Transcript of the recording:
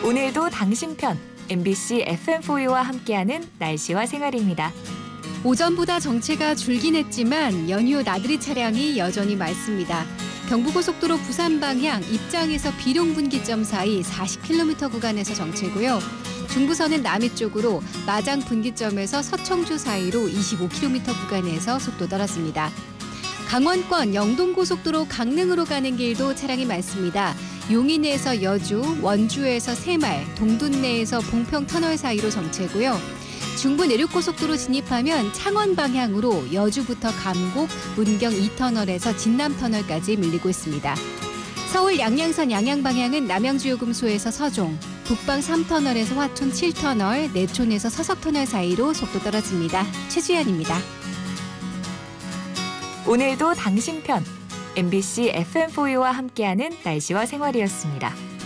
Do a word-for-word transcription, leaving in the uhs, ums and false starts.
오늘도 당신 편 엠비씨 에프엠포유와 함께하는 날씨와 생활입니다. 오전보다 정체가 줄긴 했지만 연휴 나들이 차량이 여전히 많습니다. 경부고속도로 부산 방향 입장에서 비룡 분기점 사이 사십 킬로미터 구간에서 정체고요. 중부선은 남이 쪽으로 마장 분기점에서 서청주 사이로 이십오 킬로미터 구간에서 속도 떨어집니다. 강원권 영동고속도로 강릉으로 가는 길도 차량이 많습니다. 용인에서 여주, 원주에서 새말, 동둔내에서 봉평터널 사이로 정체고요. 중부 내륙고속도로 진입하면 창원 방향으로 여주부터 감곡, 문경 이 터널에서 진남터널까지 밀리고 있습니다. 서울 양양선 양양 방향은 남양주요금소에서 서종, 북방 삼 터널에서 화촌 칠 터널, 내촌에서 서석터널 사이로 속도 떨어집니다. 최주연입니다. 오늘도 당신 편 엠비씨 에프엠포유와 함께하는 날씨와 생활이었습니다.